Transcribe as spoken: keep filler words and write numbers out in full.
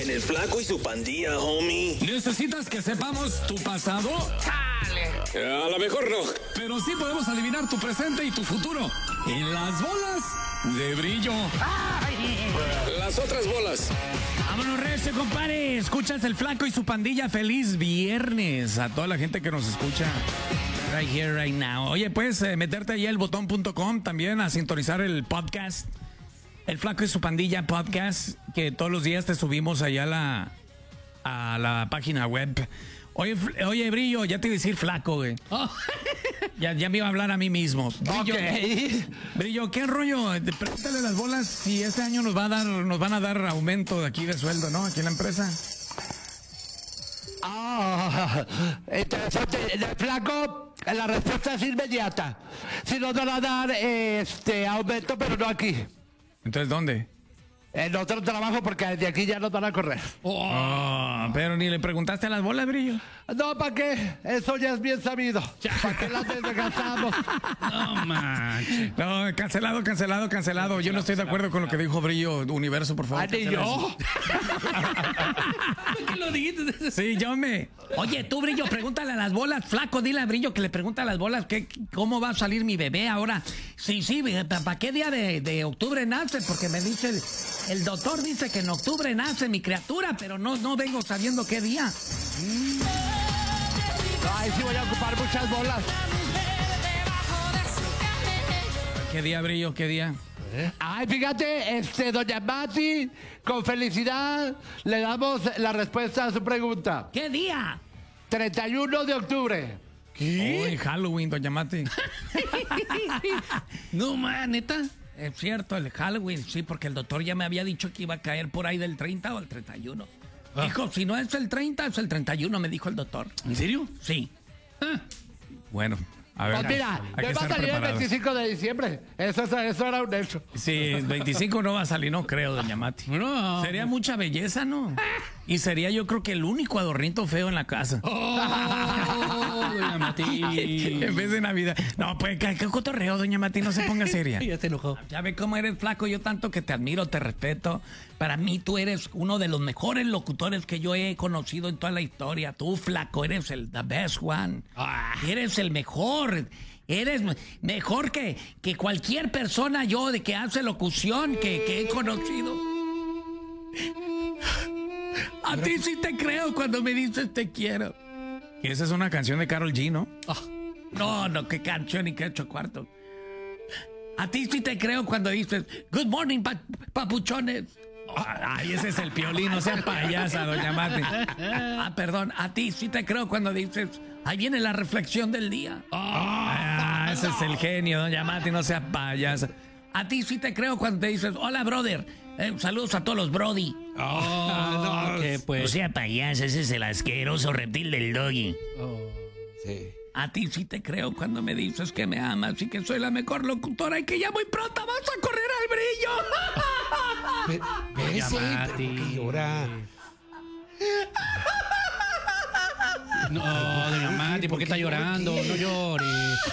En el Flaco y su Pandilla, homie. ¿Necesitas que sepamos tu pasado? Eh, a lo mejor no. Pero sí podemos adivinar tu presente y tu futuro. En las bolas de brillo. Las otras bolas. Vámonos, recio, compadre. Escuchas el Flaco y su Pandilla. Feliz viernes a toda la gente que nos escucha. Right here, right now. Oye, puedes eh, meterte ahí al botón punto com también a sintonizar el podcast. El Flaco y su Pandilla podcast, que todos los días te subimos allá a la, a la página web. Oye, oye, Brillo, ya te iba a decir Flaco, güey. Oh. Ya, ya me iba a hablar a mí mismo. Brillo, Okay. Brillo, ¿qué rollo? Pregúntale a las bolas si este año nos va a dar, nos van a dar aumento de aquí de sueldo, ¿no? Aquí en la empresa. Ah, interesante. En el Flaco, la respuesta es inmediata. Si nos van a dar este aumento, pero no aquí. Entonces, ¿dónde? En otro trabajo, porque de aquí ya nos van a correr. Oh, pero ni le preguntaste a las bolas, Brillo. No, ¿para qué? Eso ya es bien sabido. ¿Para qué las desgastamos? No, manches. No, cancelado, cancelado, cancelado. Yo no estoy de acuerdo con lo que dijo Brillo Universo, por favor. ¿Ah, ni yo? ¿Qué lo dijiste? Sí, yo me... Oye, tú, Brillo, pregúntale a las bolas. Flaco, dile a Brillo que le pregunte a las bolas que, cómo va a salir mi bebé ahora. Sí, sí, ¿para qué día de, de octubre nace? Porque me dice... El, el doctor dice que en octubre nace mi criatura, pero no, no vengo sabiendo qué día. Mm. Ay, sí voy a ocupar muchas bolas. ¿Qué día, Brillo? ¿Qué día? ¿Eh? Ay, fíjate, este, doña Mati, con felicidad le damos la respuesta a su pregunta. ¿Qué día? treinta y uno de octubre. ¿Qué? Hoy Halloween, doña Mati. No, man, neta. Es cierto, el Halloween, sí, porque el doctor ya me había dicho que iba a caer por ahí del treinta o el treinta y uno. Ah. Dijo, si no es el treinta, es el treinta y uno, me dijo el doctor. ¿En serio? Sí. Ah. Bueno, a ver. Pues mira, hay me que va a estar salir el preparados. veinticinco de diciembre. Eso, eso era un hecho. Sí, el veinticinco no va a salir, no creo, doña Mati. No. Sería mucha belleza, ¿no? Y sería yo creo que el único adornito feo en la casa. Oh, doña Mati. En vez de Navidad. No, pues, ¿qué, qué cotorreo, doña Mati? No se ponga seria. Ya te enojó. Ya ve cómo eres, Flaco. Yo tanto que te admiro, te respeto. Para mí tú eres uno de los mejores locutores que yo he conocido en toda la historia. Tú, Flaco, eres el the best one. Ah. Eres el mejor. Eres mejor que, que cualquier persona yo de que hace locución que, que he conocido. A ti sí te creo cuando me dices te quiero. Y esa es una canción de Karol G, ¿no? Oh, no, no, qué canción y qué ocho cuartos. A ti sí te creo cuando dices good morning, pa papuchones. Ay, ese es el Piolín, no sea payasa, doña Mati. Ah, perdón, a ti sí te creo cuando dices ahí viene la reflexión del día. Ah, ese es el genio, doña Mati, no sea payasa. A ti sí te creo cuando te dices hola, brother. Eh, saludos a todos los brody. Oh, no, que pues. No sea payasa, ese es el asqueroso reptil del doggy. Oh, sí. A ti sí te creo cuando me dices que me amas y que soy la mejor locutora y que ya muy pronto vas a correr al brillo. Ese, pero que llora. No, doña Mati, ¿por qué está llorando? No llores.